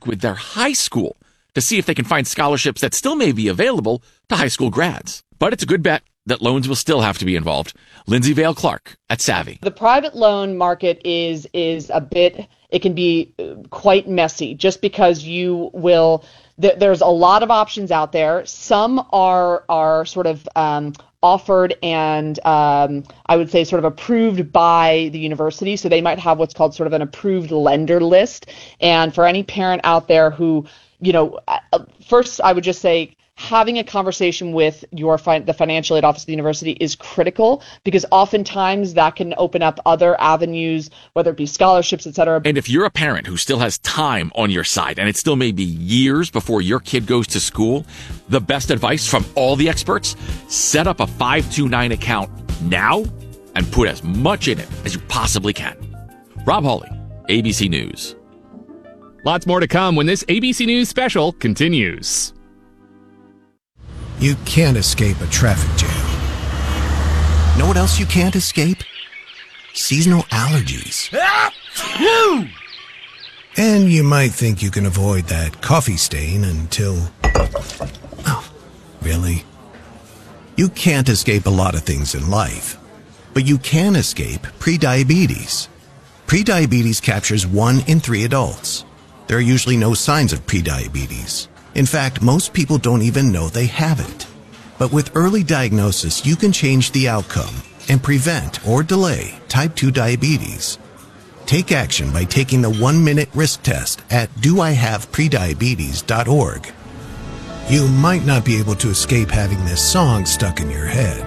check with their high school to see if they can find scholarships that still may be available to high school grads. But it's a good bet that loans will still have to be involved. Lindsay Vale Clark at Savvy. The private loan market is a bit, it can be quite messy just because there's a lot of options out there. Some are sort of offered and I would say sort of approved by the university. So they might have what's called sort of an approved lender list. And for any parent out there who, first I would just say having a conversation with the financial aid office of the university is critical, because oftentimes that can open up other avenues, whether it be scholarships, et cetera. And if you're a parent who still has time on your side, and it still may be years before your kid goes to school, the best advice from all the experts: set up a 529 account now and put as much in it as you possibly can. Rob Hawley, ABC News. Lots more to come when this ABC News special continues. You can't escape a traffic jam. Know what else you can't escape? Seasonal allergies. And you might think you can avoid that coffee stain until... Oh, really? You can't escape a lot of things in life, but you can escape prediabetes. Prediabetes captures 1 in 3 adults. There are usually no signs of prediabetes. In fact, most people don't even know they have it. But with early diagnosis, you can change the outcome and prevent or delay type 2 diabetes. Take action by taking the 1-minute risk test at doihaveprediabetes.org. You might not be able to escape having this song stuck in your head,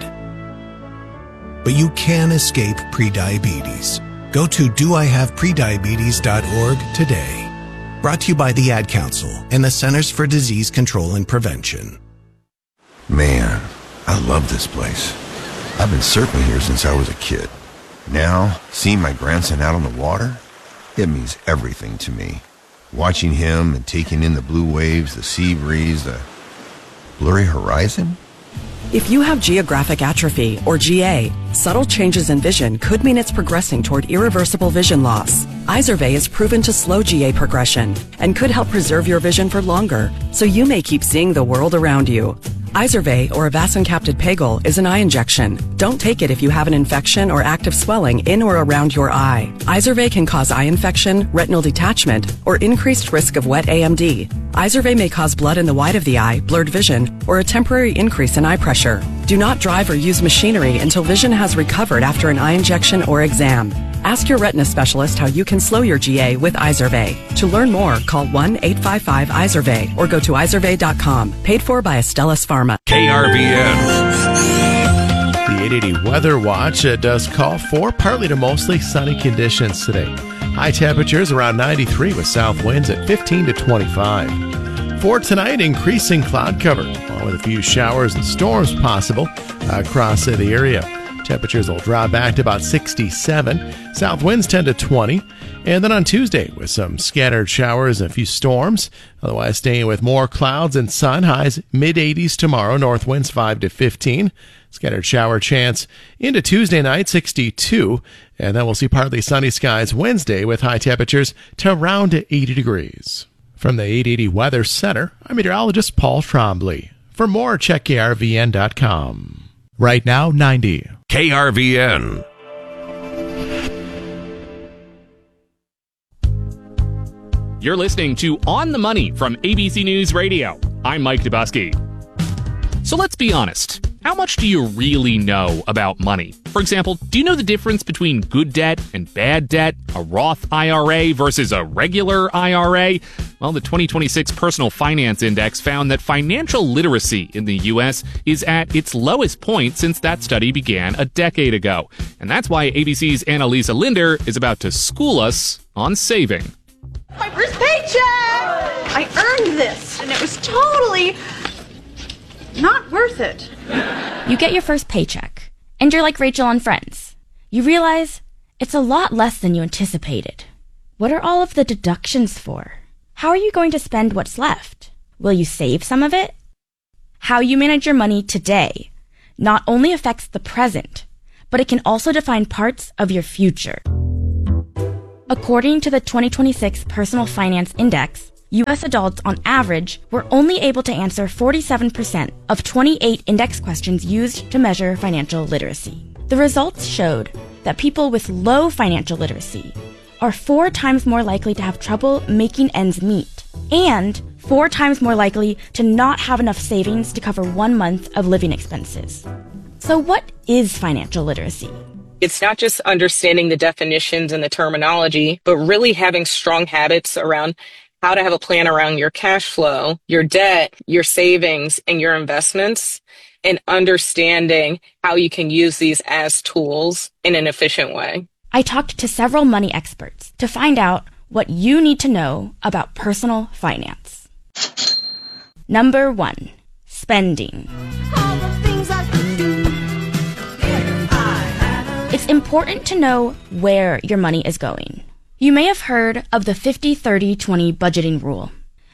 but you can escape prediabetes. Go to doihaveprediabetes.org today. Brought to you by the Ad Council and the Centers for Disease Control and Prevention. Man, I love this place. I've been surfing here since I was a kid. Now, seeing my grandson out on the water, it means everything to me. Watching him and taking in the blue waves, the sea breeze, the blurry horizon. If you have geographic atrophy, or GA, subtle changes in vision could mean it's progressing toward irreversible vision loss. Izervay is proven to slow GA progression and could help preserve your vision for longer, so you may keep seeing the world around you. Izervay, or avacincaptad pegol, is an eye injection. Don't take it if you have an infection or active swelling in or around your eye. Izervay can cause eye infection, retinal detachment, or increased risk of wet AMD. Izervay may cause blood in the white of the eye, blurred vision, or a temporary increase in eye pressure. Do not drive or use machinery until vision has recovered after an eye injection or exam. Ask your retina specialist how you can slow your GA with Izervay. To learn more, call 1-855-IZERVAY or go to izervay.com. Paid for by Astellas Pharma. KRVN. The 880 Weather Watch does call for partly to mostly sunny conditions today. High temperatures around 93 with south winds at 15 to 25. For tonight, increasing cloud cover, along with a few showers and storms possible across the area. Temperatures will drop back to about 67. South winds 10 to 20. And then on Tuesday, with some scattered showers and a few storms. Otherwise, staying with more clouds and sun. Highs mid-80s tomorrow. North winds 5 to 15. Scattered shower chance into Tuesday night, 62. And then we'll see partly sunny skies Wednesday with high temperatures to around 80 degrees. From the 880 Weather Center, I'm meteorologist Paul Trombley. For more, check krvn.com. Right now, 90. KRVN. You're listening to On the Money from ABC News Radio. I'm Mike Dubusky. So let's be honest. How much do you really know about money? For example, do you know the difference between good debt and bad debt, a Roth IRA versus a regular IRA? Well, the 2026 Personal Finance Index found that financial literacy in the U.S. is at its lowest point since that study began a decade ago. And that's why ABC's Annalisa Linder is about to school us on saving. My first paycheck! I earned this, and it was totally not worth it. You get your first paycheck, and you're like Rachel on Friends. You realize it's a lot less than you anticipated. What are all of the deductions for? How are you going to spend what's left? Will you save some of it? How you manage your money today not only affects the present, but it can also define parts of your future. According to the 2026 Personal Finance Index, U.S. adults on average were only able to answer 47% of 28 index questions used to measure financial literacy. The results showed that people with low financial literacy are 4 times more likely to have trouble making ends meet and 4 times more likely to not have enough savings to cover 1 month of living expenses. So what is financial literacy? It's not just understanding the definitions and the terminology, but really having strong habits around how to have a plan around your cash flow, your debt, your savings, and your investments, and understanding how you can use these as tools in an efficient way. I talked to several money experts to find out what you need to know about personal finance. Number 1, spending. It's important to know where your money is going. You may have heard of the 50-30-20 budgeting rule.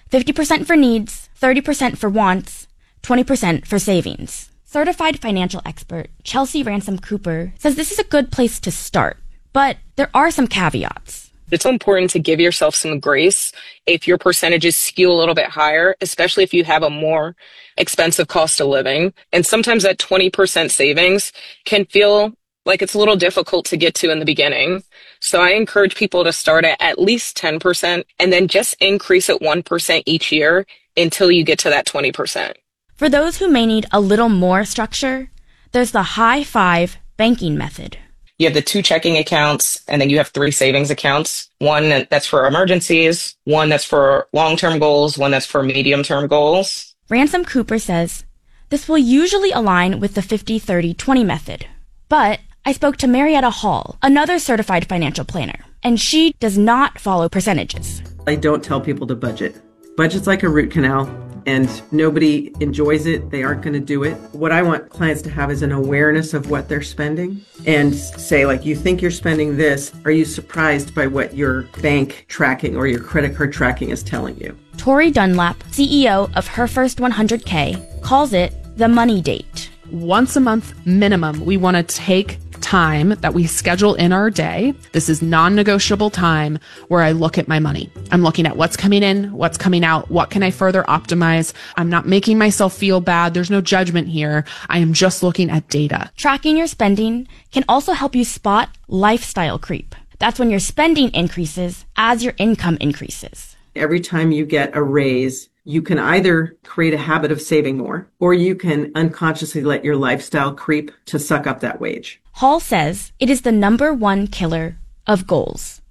50% for needs, 30% for wants, 20% for savings. Certified financial expert Chelsea Ransom Cooper says this is a good place to start, but there are some caveats. It's important to give yourself some grace if your percentages skew a little bit higher, especially if you have a more expensive cost of living. And sometimes that 20% savings can feel like it's a little difficult to get to in the beginning. So I encourage people to start at least 10% and then just increase it 1% each year until you get to that 20%. For those who may need a little more structure, there's the high 5 banking method. You have the 2 checking accounts, and then you have 3 savings accounts. One that's for emergencies, one that's for long-term goals, one that's for medium-term goals. Ransom Cooper says this will usually align with the 50-30-20 method. But I spoke to Marietta Hall, another certified financial planner, and she does not follow percentages. I don't tell people to budget. Budget's like a root canal, and nobody enjoys it. They aren't going to do it. What I want clients to have is an awareness of what they're spending and say, like, you think you're spending this. Are you surprised by what your bank tracking or your credit card tracking is telling you? Tori Dunlap, CEO of Her First 100K, calls it the money date. Once a month minimum, we want to take time that we schedule in our day. This is non-negotiable time where I look at my money. I'm looking at what's coming in, what's coming out, what can I further optimize. I'm not making myself feel bad. There's no judgment here. I am just looking at data. Tracking your spending can also help you spot lifestyle creep. That's when your spending increases as your income increases. Every time you get a raise, you can either create a habit of saving more, or you can unconsciously let your lifestyle creep to suck up that wage. Hall says it is the number 1 killer of goals.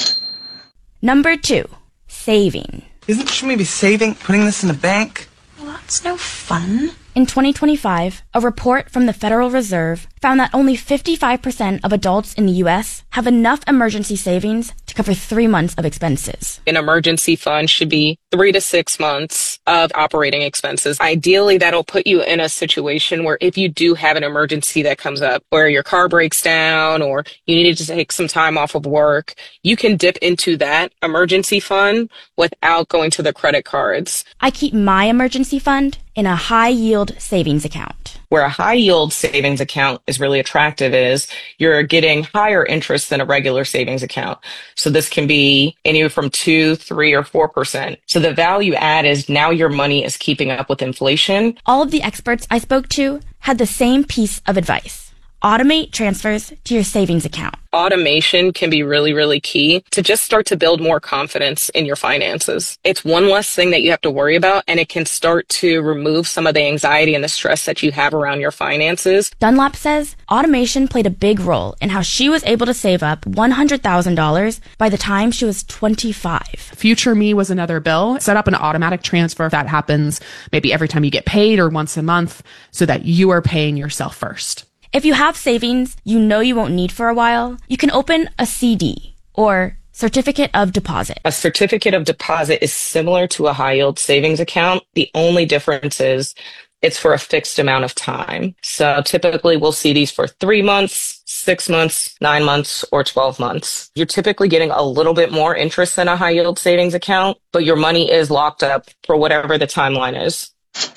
Number 2, saving. Should we be saving, putting this in the bank? Well, that's no fun. In 2025, a report from the Federal Reserve found that only 55% of adults in the U.S. have enough emergency savings to cover 3 months of expenses. An emergency fund should be 3 to 6 months of operating expenses. Ideally, that'll put you in a situation where if you do have an emergency that comes up, where your car breaks down or you needed to take some time off of work, you can dip into that emergency fund without going to the credit cards. I keep my emergency fund in a high-yield savings account. Where a high-yield savings account is really attractive is you're getting higher interest than a regular savings account. So this can be anywhere from 2, 3, or 4%. So the value add is now your money is keeping up with inflation. All of the experts I spoke to had the same piece of advice. Automate transfers to your savings account. Automation can be really, really key to just start to build more confidence in your finances. It's one less thing that you have to worry about, and it can start to remove some of the anxiety and the stress that you have around your finances. Dunlap says automation played a big role in how she was able to save up $100,000 by the time she was 25. Future Me was another bill. Set up an automatic transfer that happens maybe every time you get paid or once a month so that you are paying yourself first. If you have savings you know you won't need for a while, you can open a CD, or certificate of deposit. A certificate of deposit is similar to a high-yield savings account. The only difference is it's for a fixed amount of time. So typically we'll see these for 3 months, 6 months, 9 months, or 12 months. You're typically getting a little bit more interest than a high-yield savings account, but your money is locked up for whatever the timeline is.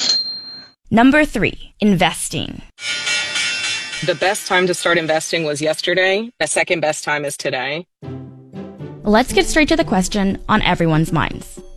Number 3, investing. The best time to start investing was yesterday. The second best time is today. Let's get straight to the question on everyone's minds.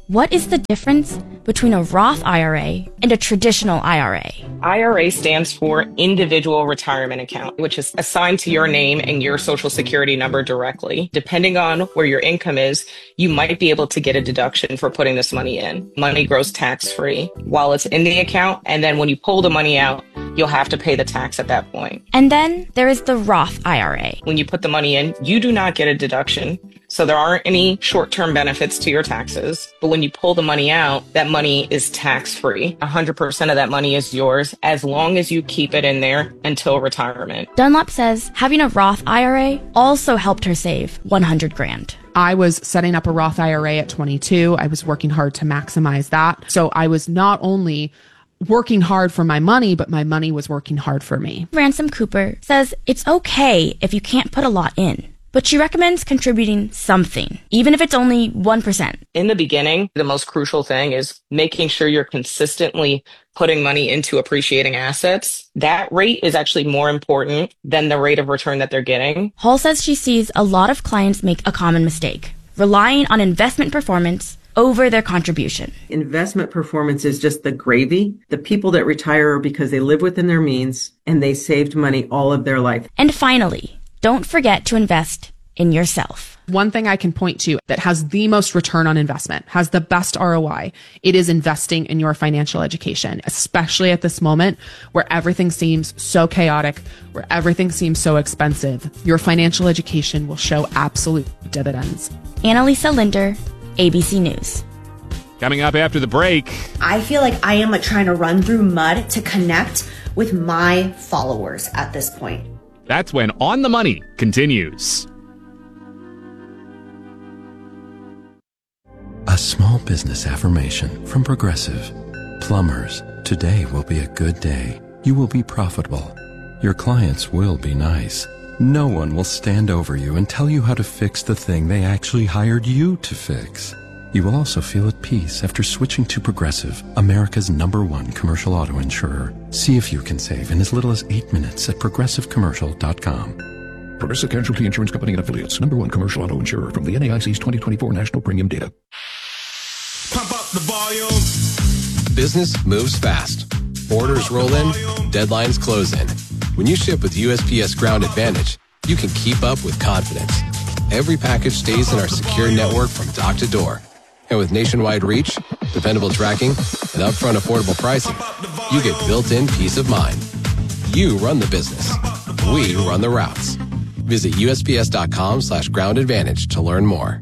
What is the difference between a Roth IRA and a traditional IRA? IRA stands for Individual Retirement Account, which is assigned to your name and your social security number directly. Depending on where your income is, you might be able to get a deduction for putting this money in. Money grows tax-free while it's in the account, and then when you pull the money out, you'll have to pay the tax at that point. And then there is the Roth IRA. When you put the money in, you do not get a deduction. So there aren't any short-term benefits to your taxes. But when you pull the money out, that money is tax-free. 100% of that money is yours as long as you keep it in there until retirement. Dunlop says having a Roth IRA also helped her save $100,000. I was setting up a Roth IRA at 22. I was working hard to maximize that. So I was not only working hard for my money, but my money was working hard for me. Ransom Cooper says it's okay if you can't put a lot in, but she recommends contributing something, even if it's only 1%. In the beginning, the most crucial thing is making sure you're consistently putting money into appreciating assets. That rate is actually more important than the rate of return that they're getting. Hall says she sees a lot of clients make a common mistake, relying on investment performance over their contribution. Investment performance is just the gravy. The people that retire are because they live within their means and they saved money all of their life. And finally, don't forget to invest in yourself. One thing I can point to that has the most return on investment, has the best ROI, it is investing in your financial education, especially at this moment where everything seems so chaotic, where everything seems so expensive. Your financial education will show absolute dividends. Annalisa Linder, ABC News. Coming up after the break. I feel like I am trying to run through mud to connect with my followers at this point. That's when On the Money continues. A small business affirmation from Progressive. Plumbers, today will be a good day. You will be profitable. Your clients will be nice. No one will stand over you and tell you how to fix the thing they actually hired you to fix. You will also feel at peace after switching to Progressive, America's #1 commercial auto insurer. See if you can save in as little as 8 minutes at progressivecommercial.com. Progressive Casualty Insurance Company and Affiliates, #1 commercial auto insurer from the NAIC's 2024 National Premium Data. Pump up the volume. Business moves fast. Orders roll in, deadlines close in. When you ship with USPS Ground Advantage, you can keep up with confidence. Every package stays in our secure network from dock to door. And with nationwide reach, dependable tracking, and upfront affordable pricing, you get built-in peace of mind. You run the business. We run the routes. Visit USPS.com/Ground Advantage to learn more.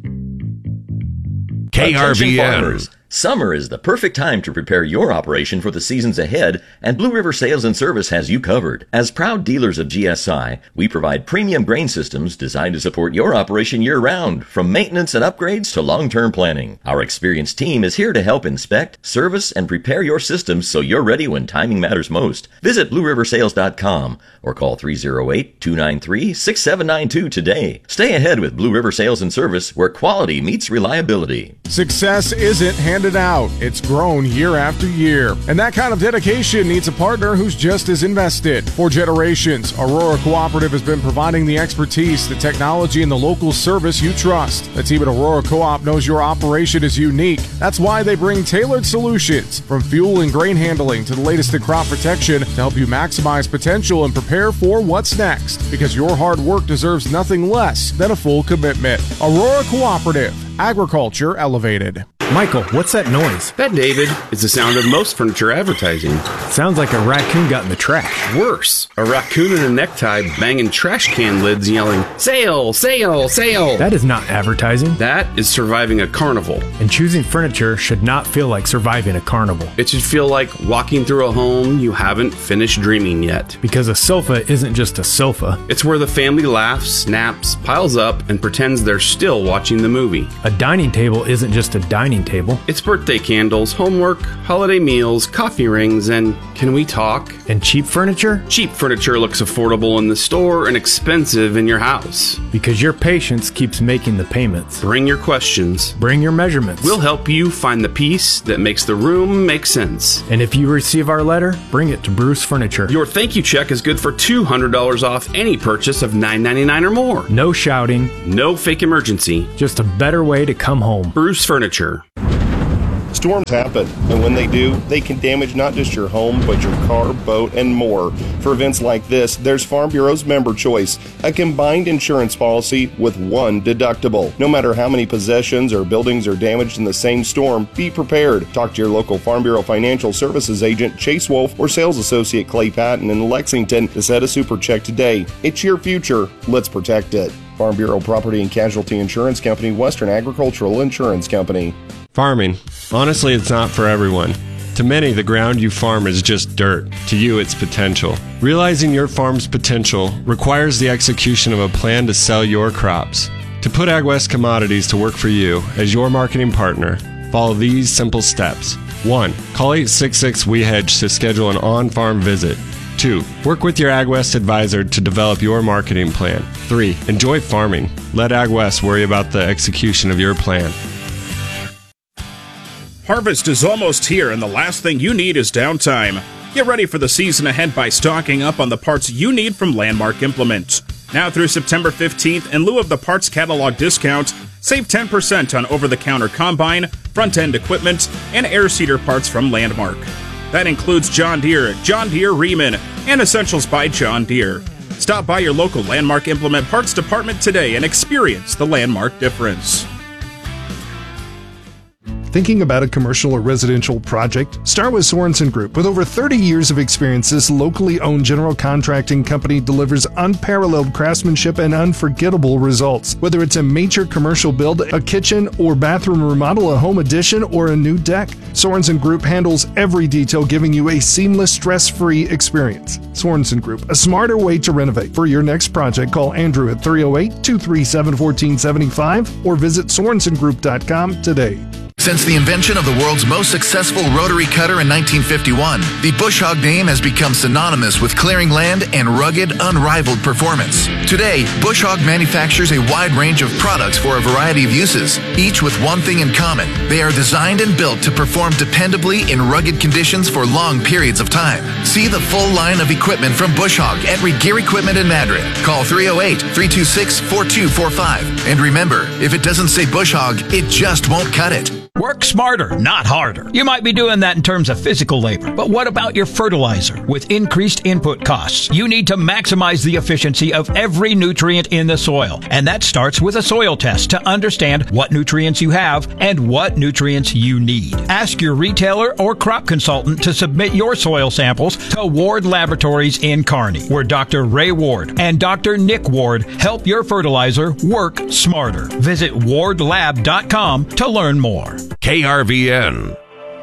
KRVN. Summer is the perfect time to prepare your operation for the seasons ahead, and Blue River Sales and Service has you covered. As proud dealers of GSI, we provide premium grain systems designed to support your operation year-round, from maintenance and upgrades to long-term planning. Our experienced team is here to help inspect, service, and prepare your systems so you're ready when timing matters most. Visit BlueRiverSales.com or call 308-293-6792 today. Stay ahead with Blue River Sales and Service, where quality meets reliability. Success isn't handed out. It's grown year after year. And that kind of dedication needs a partner who's just as invested. For generations, Aurora Cooperative has been providing the expertise, the technology, and the local service you trust. The team at Aurora Co-op knows your operation is unique. That's why they bring tailored solutions, from fuel and grain handling to the latest in crop protection, to help you maximize potential and prepare for what's next. Because your hard work deserves nothing less than a full commitment. Aurora Cooperative. Agriculture elevated. Michael, what's that noise? That, David, is the sound of most furniture advertising. Sounds like a raccoon got in the trash. Worse, a raccoon in a necktie banging trash can lids yelling, "Sale, sale, sale." That is not advertising. That is surviving a carnival. And choosing furniture should not feel like surviving a carnival. It should feel like walking through a home you haven't finished dreaming yet. Because a sofa isn't just a sofa. It's where the family laughs, snaps, piles up, and pretends they're still watching the movie. A dining table isn't just a dining table. It's birthday candles, homework, holiday meals, coffee rings, and can we talk? And cheap furniture? Cheap furniture looks affordable in the store and expensive in your house. Because your patience keeps making the payments. Bring your questions. Bring your measurements. We'll help you find the piece that makes the room make sense. And if you receive our letter, bring it to Bruce Furniture. Your thank you check is good for $200 off any purchase of $9.99 or more. No shouting. No fake emergency. Just a better way to come home. Bruce Furniture. Storms happen, and when they do, they can damage not just your home, but your car, boat, and more. For events like this, there's Farm Bureau's Member Choice, a combined insurance policy with one deductible. No matter how many possessions or buildings are damaged in the same storm, be prepared. Talk to your local Farm Bureau Financial Services agent, Chase Wolf, or sales associate Clay Patton in Lexington to set a super check today. It's your future. Let's protect it. Farm Bureau Property and Casualty Insurance Company, Western Agricultural Insurance Company. Farming. Honestly, it's not for everyone. To many, the ground you farm is just dirt. To you, it's potential. Realizing your farm's potential requires the execution of a plan to sell your crops. To put AgWest Commodities to work for you as your marketing partner, follow these simple steps. 1. Call 866-WE-HEDGE to schedule an on-farm visit. 2. Work with your AgWest advisor to develop your marketing plan. 3. Enjoy farming. Let AgWest worry about the execution of your plan. Harvest is almost here, and the last thing you need is downtime. Get ready for the season ahead by stocking up on the parts you need from Landmark Implement. Now through September 15th, in lieu of the parts catalog discount, save 10% on over-the-counter combine, front-end equipment, and air seeder parts from Landmark. That includes John Deere, Riemann, and Essentials by John Deere. Stop by your local Landmark Implement Parts Department today and experience the Landmark difference. Thinking about a commercial or residential project? Start with Sorensen Group. With over 30 years of experience, this locally owned general contracting company delivers unparalleled craftsmanship and unforgettable results. Whether it's a major commercial build, a kitchen or bathroom remodel, a home addition, or a new deck, Sorensen Group handles every detail, giving you a seamless, stress-free experience. Sorensen Group, a smarter way to renovate. For your next project, call Andrew at 308-237-1475 or visit SorensenGroup.com today. Since the invention of the world's most successful rotary cutter in 1951, the Bush Hog name has become synonymous with clearing land and rugged, unrivaled performance. Today, Bush Hog manufactures a wide range of products for a variety of uses, each with one thing in common. They are designed and built to perform dependably in rugged conditions for long periods of time. See the full line of equipment from Bush Hog at Regear Equipment in Madrid. Call 308-326-4245. And remember, if it doesn't say Bush Hog, it just won't cut it. Work smarter, not harder. You might be doing that in terms of physical labor, but what about your fertilizer? With increased input costs, you need to maximize the efficiency of every nutrient in the soil. And that starts with a soil test to understand what nutrients you have and what nutrients you need. Ask your retailer or crop consultant to submit your soil samples to Ward Laboratories in Kearney, where Dr. Ray Ward and Dr. Nick Ward help your fertilizer work smarter. Visit wardlab.com to learn more. KRVN.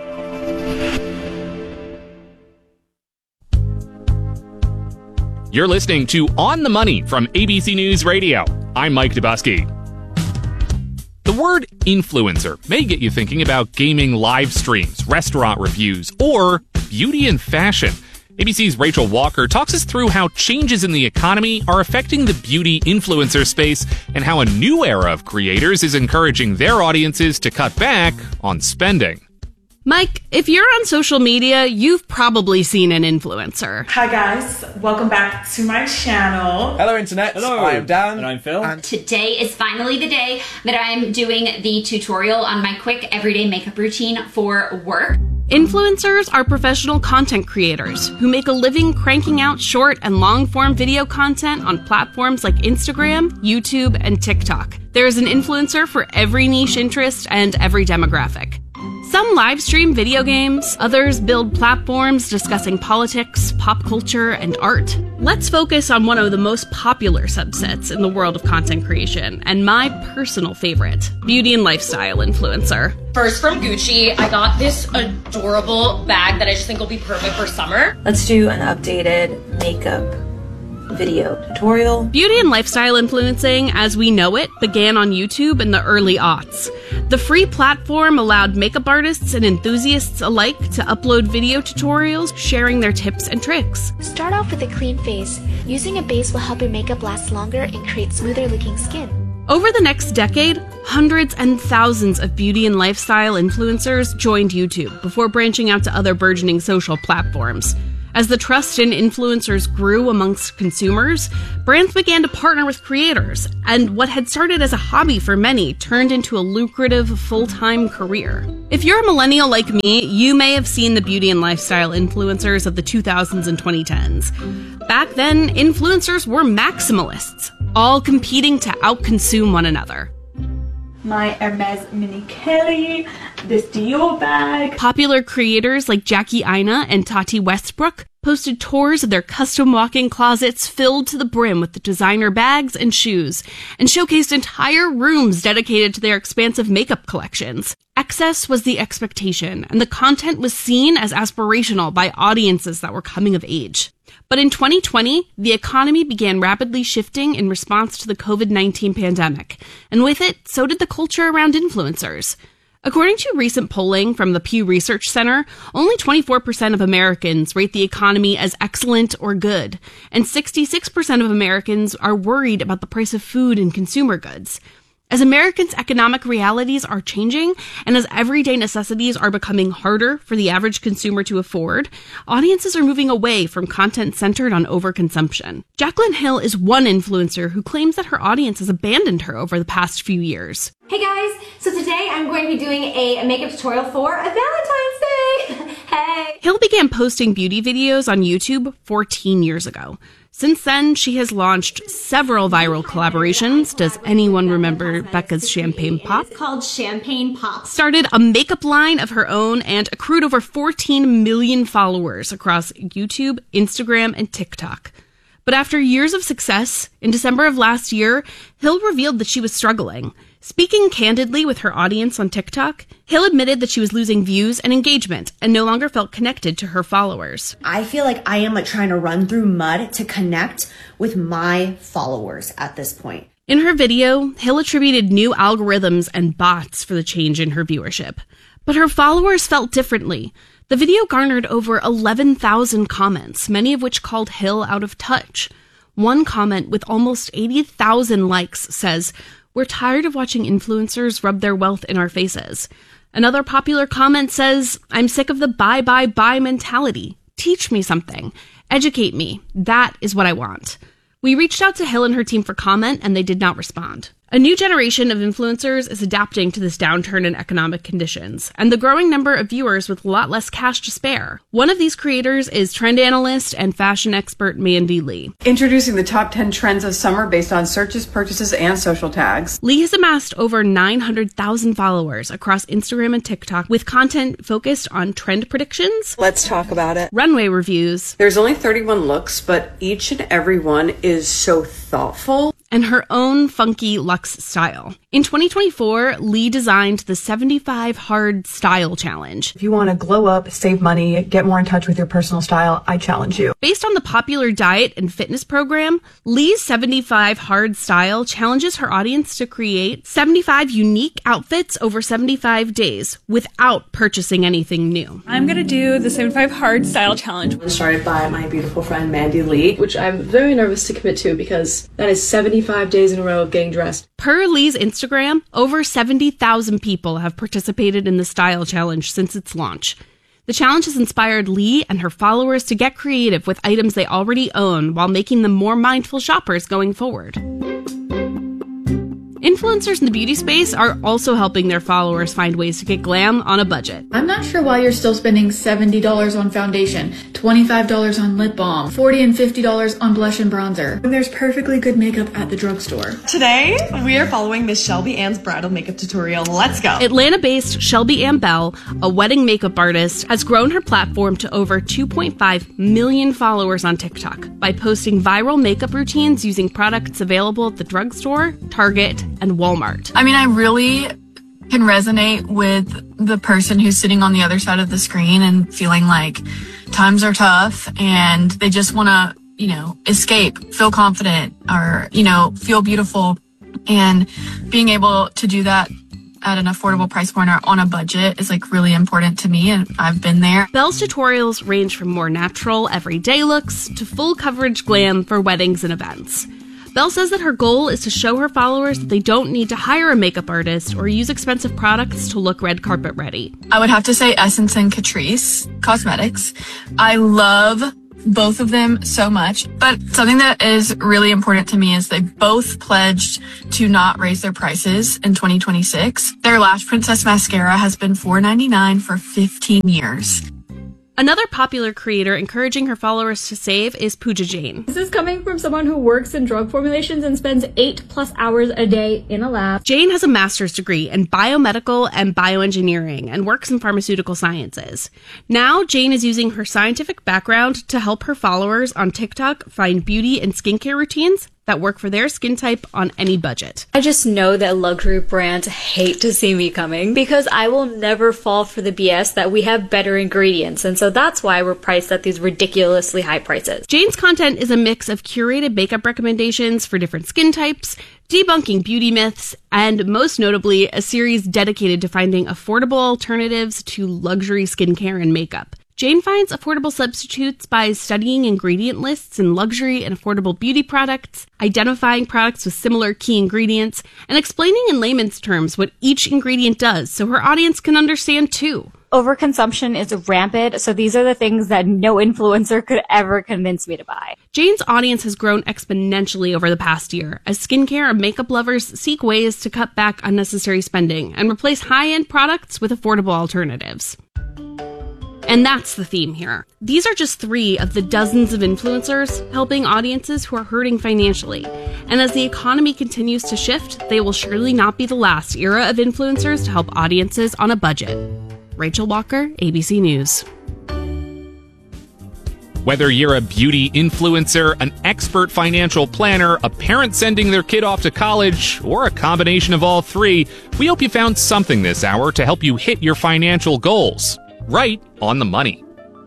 You're listening to On the Money from ABC News Radio. I'm Mike Dubusky. The word influencer may get you thinking about gaming live streams, restaurant reviews, or beauty and fashion. ABC's Rachel Walker talks us through how changes in the economy are affecting the beauty influencer space and how a new era of creators is encouraging their audiences to cut back on spending. Mike, if you're on social media, you've probably seen an influencer. Hi guys, welcome back to my channel. Hello Internet, Hello. I am Dan. And I'm Phil. And today is finally the day that I'm doing the tutorial on my quick everyday makeup routine for work. Influencers are professional content creators who make a living cranking out short and long-form video content on platforms like Instagram, YouTube, and TikTok. There is an influencer for every niche interest and every demographic. Some live stream video games, others build platforms discussing politics, pop culture, and art. Let's focus on one of the most popular subsets in the world of content creation, and my personal favorite, beauty and lifestyle influencer. First from Gucci, I got this adorable bag that I just think will be perfect for summer. Let's do an updated makeup video tutorial. Beauty and lifestyle influencing, as we know it, began on YouTube in the early aughts. The free platform allowed makeup artists and enthusiasts alike to upload video tutorials sharing their tips and tricks. Start off with a clean face. Using a base will help your makeup last longer and create smoother looking skin. Over the next decade, hundreds and thousands of beauty and lifestyle influencers joined YouTube before branching out to other burgeoning social platforms. As the trust in influencers grew amongst consumers, brands began to partner with creators, and what had started as a hobby for many turned into a lucrative full-time career. If you're a millennial like me, you may have seen the beauty and lifestyle influencers of the 2000s and 2010s. Back then, influencers were maximalists, all competing to outconsume one another. My Hermes Mini Kelly, this Dior bag. Popular creators like Jackie Aina and Tati Westbrook posted tours of their custom walk-in closets filled to the brim with the designer bags and shoes, and showcased entire rooms dedicated to their expansive makeup collections. Excess was the expectation, and the content was seen as aspirational by audiences that were coming of age. But in 2020, the economy began rapidly shifting in response to the COVID-19 pandemic, and with it, so did the culture around influencers. According to recent polling from the Pew Research Center, only 24% of Americans rate the economy as excellent or good, and 66% of Americans are worried about the price of food and consumer goods. As Americans' economic realities are changing, and as everyday necessities are becoming harder for the average consumer to afford, audiences are moving away from content centered on overconsumption. Jaclyn Hill is one influencer who claims that her audience has abandoned her over the past few years. Hey guys, so today I'm going to be doing a makeup tutorial for a Valentine's Day. Hey! Hill began posting beauty videos on YouTube 14 years ago. Since then, she has launched several viral collaborations. Does anyone remember Becca's Champagne Pop? It's called Champagne Pop. Started a makeup line of her own and accrued over 14 million followers across YouTube, Instagram, and TikTok. But after years of success, in December of last year, Hill revealed that she was struggling. Speaking candidly with her audience on TikTok, Hill admitted that she was losing views and engagement and no longer felt connected to her followers. I feel like I am trying to run through mud to connect with my followers at this point. In her video, Hill attributed new algorithms and bots for the change in her viewership. But her followers felt differently. The video garnered over 11,000 comments, many of which called Hill out of touch. One comment with almost 80,000 likes says, "We're tired of watching influencers rub their wealth in our faces." Another popular comment says, "I'm sick of the buy, buy, buy mentality. Teach me something. Educate me. That is what I want." We reached out to Hill and her team for comment, and they did not respond. A new generation of influencers is adapting to this downturn in economic conditions, and the growing number of viewers with a lot less cash to spare. One of these creators is trend analyst and fashion expert Mandy Lee. Introducing the top 10 trends of summer based on searches, purchases, and social tags. Lee has amassed over 900,000 followers across Instagram and TikTok with content focused on trend predictions. Let's talk about it. Runway reviews. There's only 31 looks, but each and every one is so thoughtful. And her own funky luxe style. In 2024, Lee designed the 75 Hard Style Challenge. If you want to glow up, save money, get more in touch with your personal style, I challenge you. Based on the popular diet and fitness program, Lee's 75 Hard Style challenges her audience to create 75 unique outfits over 75 days without purchasing anything new. I'm going to do the 75 Hard Style Challenge. Started by my beautiful friend Mandy Lee, which I'm very nervous to commit to because that is 75 days in a row of getting dressed. Per Lee's Instagram, over 70,000 people have participated in the style challenge since its launch. The challenge has inspired Lee and her followers to get creative with items they already own while making them more mindful shoppers going forward. Influencers in the beauty space are also helping their followers find ways to get glam on a budget. I'm not sure why you're still spending $70 on foundation, $25 on lip balm, $40 and $50 on blush and bronzer. There's perfectly good makeup at the drugstore. Today, we are following Miss Shelby Ann's bridal makeup tutorial. Let's go. Atlanta-based Shelby Ann Bell, a wedding makeup artist, has grown her platform to over 2.5 million followers on TikTok by posting viral makeup routines using products available at the drugstore, Target, and Walmart. I mean, I really can resonate with the person who's sitting on the other side of the screen and feeling like times are tough and they just want to, escape, feel confident, or, feel beautiful. And being able to do that at an affordable price point or on a budget is really important to me, and I've been there. Bell's tutorials range from more natural, everyday looks to full coverage glam for weddings and events. Belle says that her goal is to show her followers that they don't need to hire a makeup artist or use expensive products to look red carpet ready. I would have to say Essence and Catrice Cosmetics. I love both of them so much. But something that is really important to me is they both pledged to not raise their prices in 2026. Their Lash Princess mascara has been $4.99 for 15 years. Another popular creator encouraging her followers to save is Pooja Jain. This is coming from someone who works in drug formulations and spends 8+ hours a day in a lab. Jain has a master's degree in biomedical and bioengineering and works in pharmaceutical sciences. Now, Jain is using her scientific background to help her followers on TikTok find beauty and skincare routines that work for their skin type on any budget. I just know that luxury brands hate to see me coming because I will never fall for the BS that we have better ingredients, and so that's why we're priced at these ridiculously high prices. Jain's content is a mix of curated makeup recommendations for different skin types, debunking beauty myths, and most notably, a series dedicated to finding affordable alternatives to luxury skincare and makeup. Jain finds affordable substitutes by studying ingredient lists in luxury and affordable beauty products, identifying products with similar key ingredients, and explaining in layman's terms what each ingredient does so her audience can understand too. Overconsumption is rampant, so these are the things that no influencer could ever convince me to buy. Jain's audience has grown exponentially over the past year as skincare and makeup lovers seek ways to cut back unnecessary spending and replace high-end products with affordable alternatives. And that's the theme here. These are just 3 of the dozens of influencers helping audiences who are hurting financially. And as the economy continues to shift, they will surely not be the last era of influencers to help audiences on a budget. Rachel Walker, ABC News. Whether you're a beauty influencer, an expert financial planner, a parent sending their kid off to college, or a combination of all 3, we hope you found something this hour to help you hit your financial goals. Right on the money.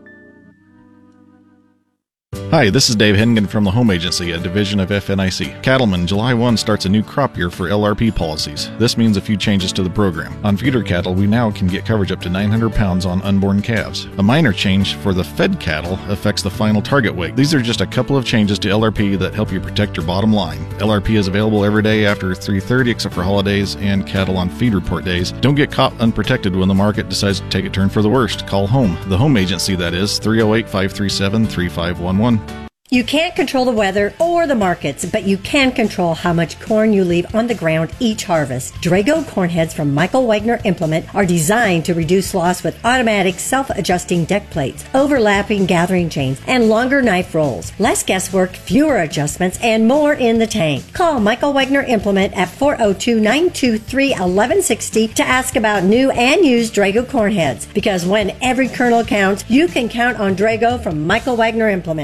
Hi, this is Dave Hennigan from the Home Agency, a division of FNIC. Cattlemen, July 1 starts a new crop year for LRP policies. This means a few changes to the program. On feeder cattle, we now can get coverage up to 900 pounds on unborn calves. A minor change for the fed cattle affects the final target weight. These are just a couple of changes to LRP that help you protect your bottom line. LRP is available every day after 3:30 except for holidays and cattle on feed report days. Don't get caught unprotected when the market decides to take a turn for the worst. Call home. The Home Agency, that is, 308-537-3511. You can't control the weather or the markets, but you can control how much corn you leave on the ground each harvest. Drago corn heads from Michael Wagner Implement are designed to reduce loss with automatic self-adjusting deck plates, overlapping gathering chains, and longer knife rolls. Less guesswork, fewer adjustments, and more in the tank. Call Michael Wagner Implement at 402-923-1160 to ask about new and used Drago corn heads. Because when every kernel counts, you can count on Drago from Michael Wagner Implement.